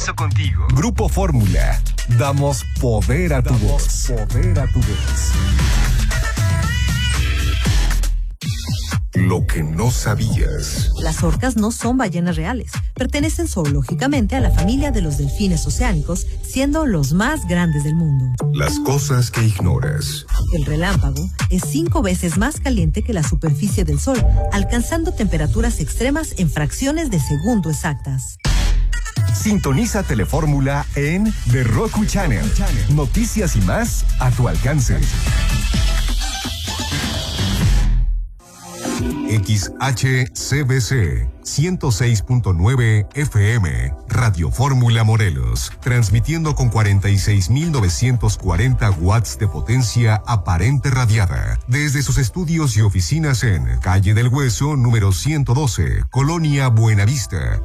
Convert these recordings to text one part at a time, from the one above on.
compromiso contigo. Grupo Fórmula. Damos poder a tu voz. Poder a tu voz. Lo que no sabías. Las orcas no son ballenas reales. Pertenecen zoológicamente a la familia de los delfines oceánicos, siendo los más grandes del mundo. Las cosas que ignoras. El relámpago es 5 veces más caliente que la superficie del Sol, alcanzando temperaturas extremas en fracciones de segundo exactas. Sintoniza Telefórmula en The Roku Channel. Noticias y más a tu alcance. XHCBC 106.9 FM, Radio Fórmula Morelos, transmitiendo con 46.940 watts de potencia aparente radiada, desde sus estudios y oficinas en Calle del Hueso, número 112, Colonia Buenavista,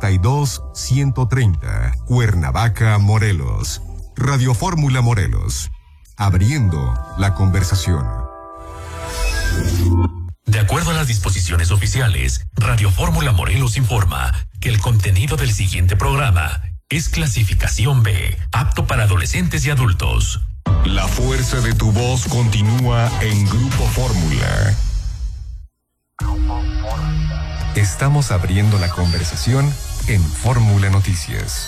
62130, Cuernavaca, Morelos. Radio Fórmula Morelos, abriendo la conversación. De acuerdo a las disposiciones oficiales, Radio Fórmula Morelos informa que el contenido del siguiente programa es clasificación B, apto para adolescentes y adultos. La fuerza de tu voz continúa en Grupo Fórmula. Estamos abriendo la conversación en Fórmula Noticias.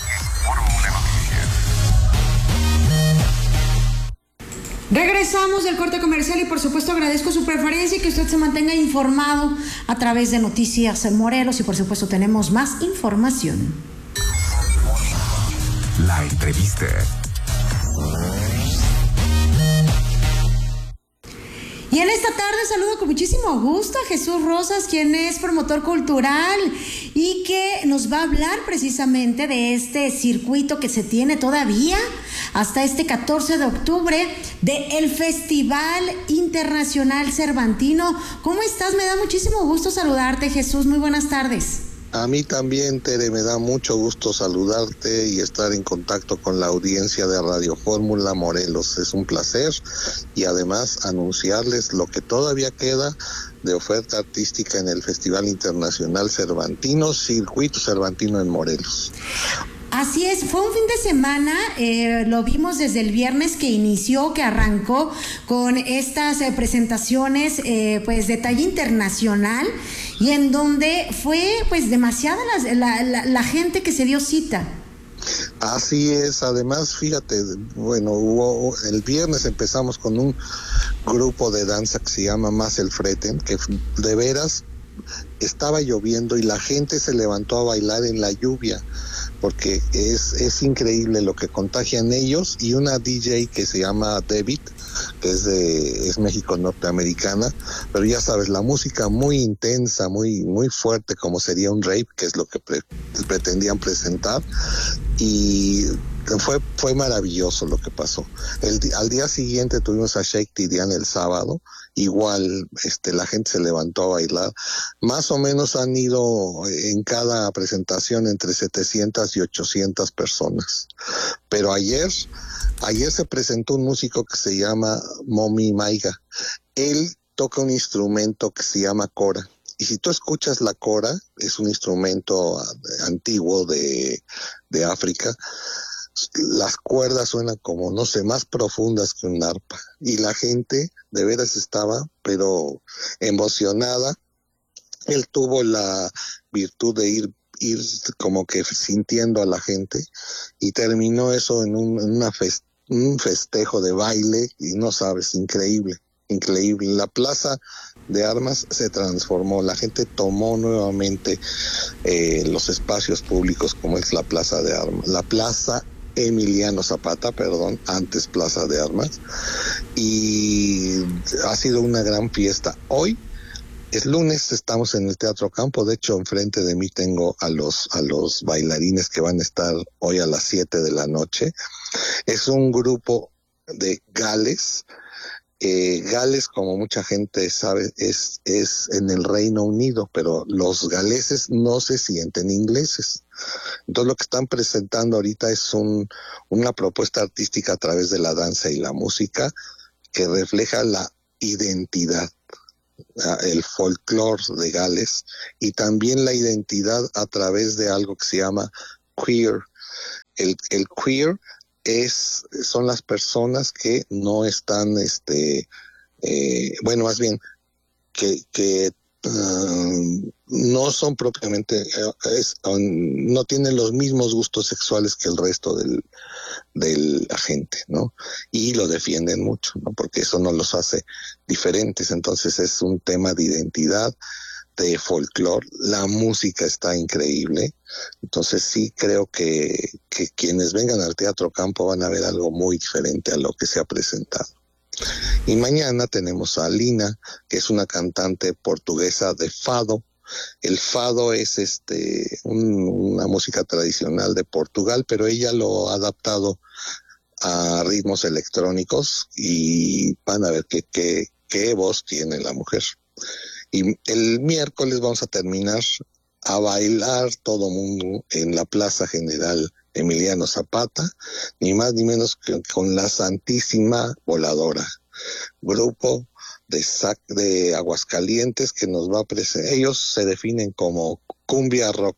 Regresamos del corte comercial y por supuesto agradezco su preferencia y que usted se mantenga informado a través de Noticias Morelos y por supuesto tenemos más información. La entrevista. Y en esta tarde saludo con muchísimo gusto a Jesús Rosas, quien es promotor cultural y que nos va a hablar precisamente de este circuito que se tiene todavía hasta este 14 de octubre del Festival Internacional Cervantino. ¿Cómo estás? Me da muchísimo gusto saludarte, Jesús. Muy buenas tardes. A mí también, Tere, me da mucho gusto saludarte y estar en contacto con la audiencia de Radio Fórmula Morelos. Es un placer y además anunciarles lo que todavía queda de oferta artística en el Festival Internacional Cervantino, Circuito Cervantino en Morelos. Así es, fue un fin de semana, lo vimos desde el viernes que inició, que arrancó con estas presentaciones pues de talla internacional y en donde fue pues demasiada la gente que se dio cita. Así es, además fíjate, bueno, el viernes empezamos con un grupo de danza que se llama Más el Freten, que de veras estaba lloviendo y la gente se levantó a bailar en la lluvia, porque es increíble lo que contagian ellos, y una DJ que se llama David, que es México norteamericana, pero ya sabes, la música muy intensa, muy fuerte, como sería un rave, que es lo que pretendían presentar, y fue maravilloso lo que pasó. Al día siguiente tuvimos a Shake Tidian el sábado, igual la gente se levantó a bailar. Más o menos han ido en cada presentación entre 700 y 800 personas. Pero ayer se presentó un músico que se llama Momi Maiga. Él toca un instrumento que se llama cora. Y si tú escuchas la cora, es un instrumento antiguo de África. Las cuerdas suenan como, no sé, más profundas que un arpa. Y la gente de veras estaba, pero emocionada. Él tuvo la virtud de ir como que sintiendo a la gente, y terminó eso en un festejo de baile, y no sabes, increíble. La Plaza de Armas se transformó, la gente tomó nuevamente los espacios públicos como es la Plaza de Armas, la Plaza Emiliano Zapata, antes Plaza de Armas, y ha sido una gran fiesta. Hoy es lunes, estamos en el Teatro Campo, de hecho enfrente de mí tengo a los bailarines que van a estar hoy a las 7 de la noche. Es un grupo de Gales. Gales, como mucha gente sabe, es en el Reino Unido, pero los galeses no se sienten ingleses. Entonces lo que están presentando ahorita es una propuesta artística a través de la danza y la música que refleja la identidad, el folclore de Gales, y también la identidad a través de algo que se llama queer. el queer son las personas que no están, más bien, que no son propiamente, no tienen los mismos gustos sexuales que el resto de la gente, ¿no? Y lo defienden mucho, ¿no? Porque eso no los hace diferentes. Entonces es un tema de identidad, de folclore. La música está increíble. Entonces sí creo que quienes vengan al Teatro Campo van a ver algo muy diferente a lo que se ha presentado. Y mañana tenemos a Lina, que es una cantante portuguesa de fado. El fado es una música tradicional de Portugal, pero ella lo ha adaptado a ritmos electrónicos y van a ver qué voz tiene la mujer. Y el miércoles vamos a terminar a bailar todo mundo en la Plaza General Emiliano Zapata, ni más ni menos que con la Santísima Voladora, grupo de Aguascalientes que nos va a presentar. Ellos se definen como cumbia rock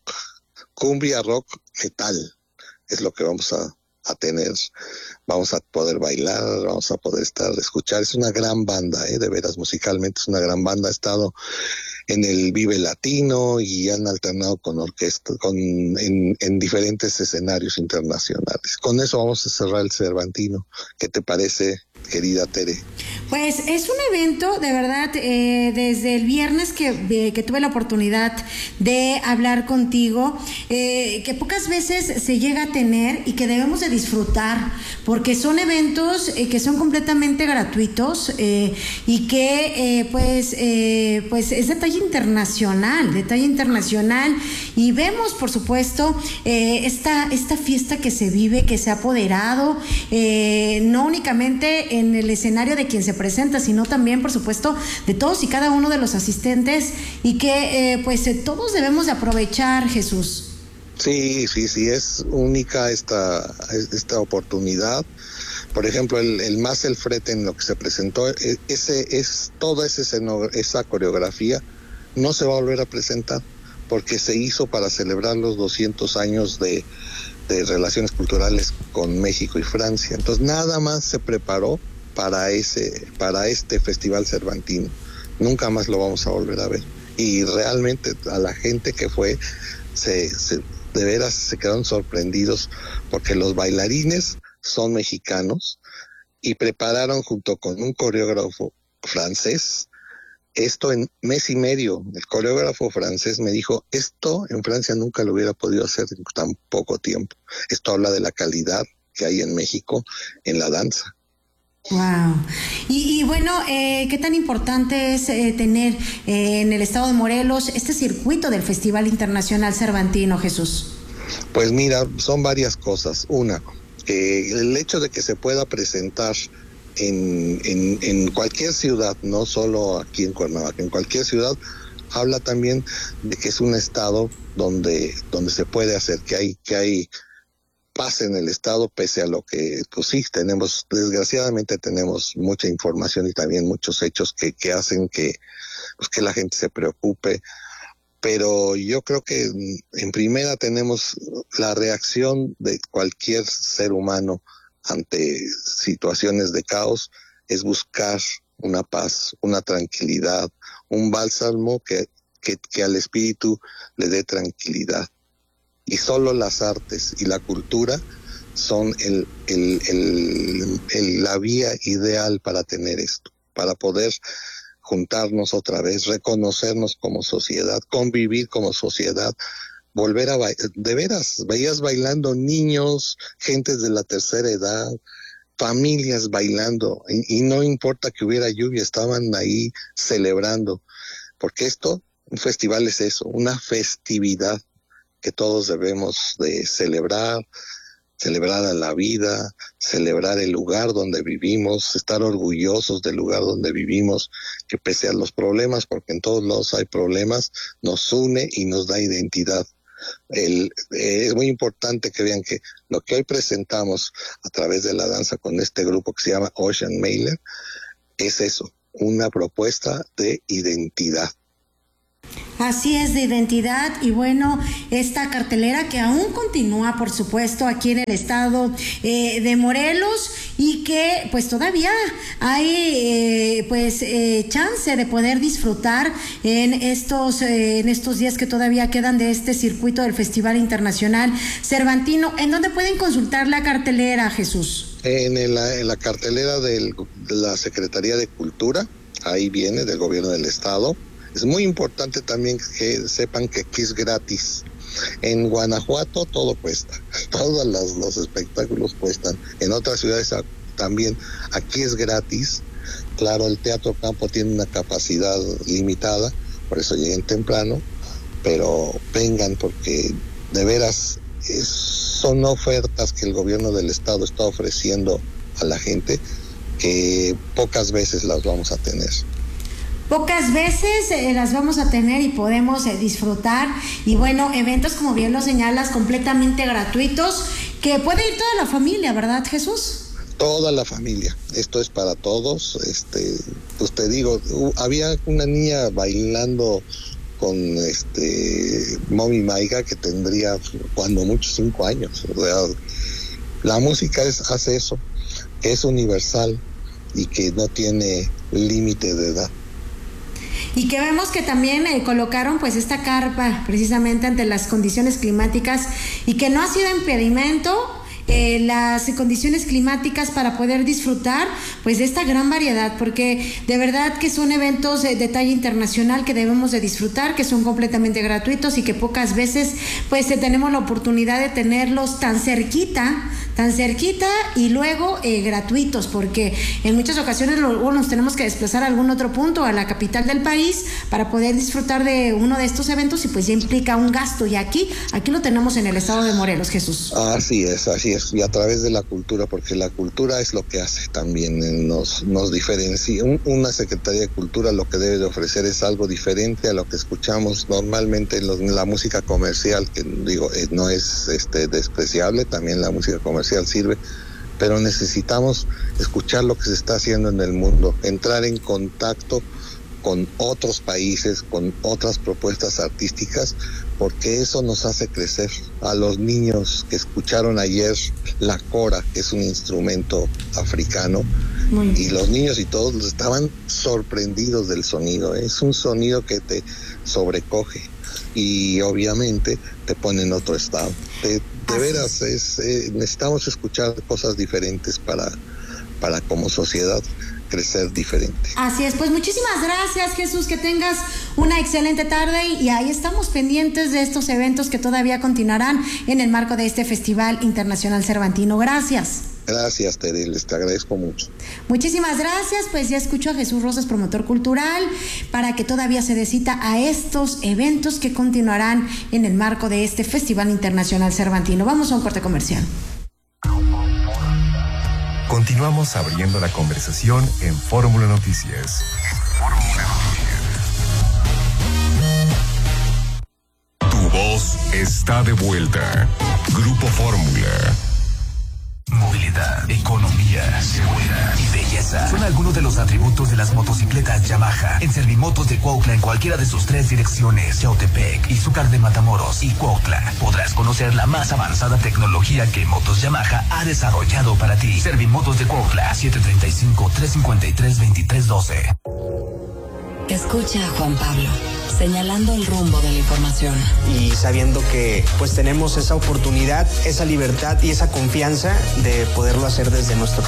metal, es lo que vamos a tener. Vamos a poder bailar, vamos a poder escuchar. Es una gran banda, de veras, musicalmente es una gran banda. Ha estado en el Vive Latino y han alternado con orquesta, en diferentes escenarios internacionales. Con eso vamos a cerrar el Cervantino. ¿Qué te parece, querida Tere? Pues es un evento, de verdad, desde el viernes que tuve la oportunidad de hablar contigo, que pocas veces se llega a tener y que debemos de disfrutar, porque son eventos que son completamente gratuitos y que pues es detalle internacional, y vemos, por supuesto, esta fiesta que se vive, que se ha apoderado, no únicamente en el escenario de quien se presenta, sino también, por supuesto, de todos y cada uno de los asistentes, y que todos debemos de aprovechar, Jesús. Sí, es única esta oportunidad. Por ejemplo, el Más el Frete, en lo que se presentó, toda esa coreografía no se va a volver a presentar, porque se hizo para celebrar los 200 años de relaciones culturales con México y Francia. Entonces nada más se preparó para este Festival Cervantino. Nunca más lo vamos a volver a ver. Y realmente a la gente que fue, de veras se quedaron sorprendidos, porque los bailarines son mexicanos y prepararon junto con un coreógrafo francés esto en mes y medio. El coreógrafo francés me dijo, esto en Francia nunca lo hubiera podido hacer en tan poco tiempo. Esto habla de la calidad que hay en México en la danza. Wow. Y bueno, ¿qué tan importante es tener en el estado de Morelos este circuito del Festival Internacional Cervantino, Jesús? Pues mira, son varias cosas. Una, el hecho de que se pueda presentar en cualquier ciudad, no solo aquí en Cuernavaca, en cualquier ciudad, habla también de que es un estado donde se puede hacer, que hay paz en el estado, pese a lo que, pues sí, desgraciadamente tenemos mucha información y también muchos hechos que hacen que la gente se preocupe. Pero yo creo que en primera tenemos la reacción de cualquier ser humano ante situaciones de caos, es buscar una paz, una tranquilidad, un bálsamo que al espíritu le dé tranquilidad. Y solo las artes y la cultura son la vía ideal para tener esto, para poder juntarnos otra vez, reconocernos como sociedad, convivir como sociedad, volver a bailar. De veras, veías bailando niños, gentes de la tercera edad, familias bailando, y no importa que hubiera lluvia, estaban ahí celebrando, porque un festival es eso, una festividad que todos debemos de celebrar a la vida, celebrar el lugar donde vivimos, estar orgullosos del lugar donde vivimos, que pese a los problemas, porque en todos lados hay problemas, nos une y nos da identidad. Es muy importante que vean que lo que hoy presentamos a través de la danza con este grupo que se llama Ocean Mailer es eso, una propuesta de identidad. Así es, de identidad. Y bueno, esta cartelera que aún continúa, por supuesto, aquí en el estado de Morelos, y que pues todavía hay chance de poder disfrutar en estos días que todavía quedan de este circuito del Festival Internacional Cervantino. ¿En dónde pueden consultar la cartelera, Jesús? En la cartelera de la Secretaría de Cultura, ahí viene, del gobierno del estado. Es muy importante también que sepan que aquí es gratis. En Guanajuato todo cuesta, todos los espectáculos cuestan. En otras ciudades también, aquí es gratis. Claro, el Teatro Campo tiene una capacidad limitada, por eso lleguen temprano, pero vengan porque de veras son ofertas que el gobierno del estado está ofreciendo a la gente que pocas veces las vamos a tener. Pocas veces las vamos a tener y podemos disfrutar. Y bueno, eventos, como bien lo señalas, completamente gratuitos, que puede ir toda la familia, ¿verdad, Jesús? Toda la familia, esto es para todos. Pues te digo, había una niña bailando con Mommy Maiga que tendría cuando mucho 5 años. O sea, la música hace eso, que es universal y que no tiene límite de edad. Y que vemos que también colocaron pues esta carpa precisamente ante las condiciones climáticas, y que no ha sido impedimento las condiciones climáticas para poder disfrutar pues de esta gran variedad, porque de verdad que son eventos de talla internacional que debemos de disfrutar, que son completamente gratuitos y que pocas veces pues tenemos la oportunidad de tenerlos tan cerquita y luego gratuitos, porque en muchas ocasiones luego nos tenemos que desplazar a algún otro punto, a la capital del país, para poder disfrutar de uno de estos eventos, y pues ya implica un gasto, y aquí lo tenemos en el estado de Morelos, Jesús. Así es, y a través de la cultura, porque la cultura es lo que hace también, nos diferencia. Una Secretaría de Cultura lo que debe de ofrecer es algo diferente a lo que escuchamos normalmente en la música comercial, que digo, no es despreciable, también la música comercial sirve, pero necesitamos escuchar lo que se está haciendo en el mundo, entrar en contacto con otros países, con otras propuestas artísticas, porque eso nos hace crecer. A los niños que escucharon ayer la cora, que es un instrumento africano, y los niños y todos estaban sorprendidos del sonido. Es un sonido que te sobrecoge y obviamente te pone en otro estado. De veras, necesitamos escuchar cosas diferentes para como sociedad crecer diferente. Así es, pues muchísimas gracias, Jesús, que tengas una excelente tarde, y ahí estamos pendientes de estos eventos que todavía continuarán en el marco de este Festival Internacional Cervantino. Gracias. Gracias, Tere, te agradezco mucho. Muchísimas gracias, pues ya escucho a Jesús Rosas, promotor cultural, para que todavía se dé cita a estos eventos que continuarán en el marco de este Festival Internacional Cervantino. Vamos a un corte comercial. Continuamos abriendo la conversación en Fórmula Noticias. Tu voz está de vuelta. Grupo Fórmula. Movilidad, economía, seguridad y belleza son algunos de los atributos de las motocicletas Yamaha. En Servimotos de Cuautla, en cualquiera de sus 3 direcciones, Yautepec, Izúcar de Matamoros y Cuautla, podrás conocer la más avanzada tecnología que Motos Yamaha ha desarrollado para ti. Servimotos de Cuautla, 735-353-2312. Escucha a Juan Pablo, señalando el rumbo de la información. Y sabiendo que pues tenemos esa oportunidad, esa libertad y esa confianza de poderlo hacer desde nuestro